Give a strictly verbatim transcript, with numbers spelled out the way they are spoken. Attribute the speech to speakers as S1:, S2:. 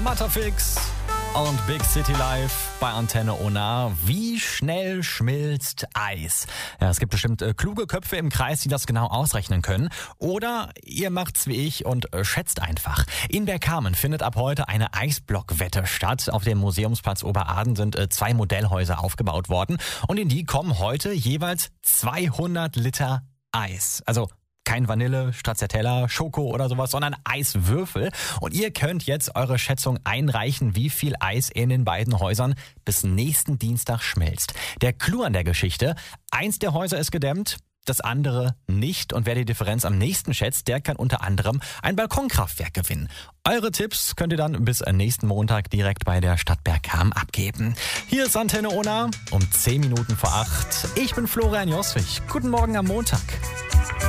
S1: Matterfix und Big City Life bei Antenne Ona. Wie schnell schmilzt Eis? Ja, es gibt bestimmt äh, kluge Köpfe im Kreis, die das genau ausrechnen können. Oder ihr macht's wie ich und äh, schätzt einfach. In Bergkamen findet ab heute eine Eisblockwette statt. Auf dem Museumsplatz Oberaden sind äh, zwei Modellhäuser aufgebaut worden. Und in die kommen heute jeweils zweihundert Liter Eis. Also kein Vanille, Stracciatella, Schoko oder sowas, sondern Eiswürfel. Und ihr könnt jetzt eure Schätzung einreichen, wie viel Eis in den beiden Häusern bis nächsten Dienstag schmilzt. Der Clou an der Geschichte: eins der Häuser ist gedämmt, das andere nicht. Und wer die Differenz am nächsten schätzt, der kann unter anderem ein Balkonkraftwerk gewinnen. Eure Tipps könnt ihr dann bis nächsten Montag direkt bei der Stadt Bergkamen abgeben. Hier ist Antenne Ona um zehn Minuten vor acht. Ich bin Florian Joswig. Guten Morgen am Montag.